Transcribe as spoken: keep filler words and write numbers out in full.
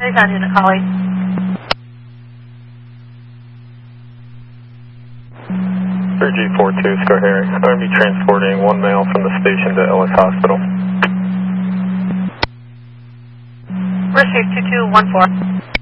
Anytime unit calling. three G four two, Schoharie. I'm going to be transporting one male from the station to Ellis Hospital. Receive two two one four.